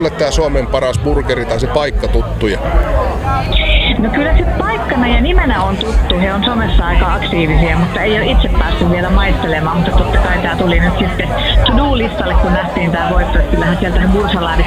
Tämä Suomen paras burgeri tai se paikka tuttuja? No kyllä se paikkana ja nimenä on tuttu. He on somessa aika aktiivisia, mutta ei ole itse päässyt vielä maistelemaan. Mutta totta kai tämä tuli nyt sitten to-do-listalle, kun nähtiin tämä voitto. Kyllähän sieltä bursalaatit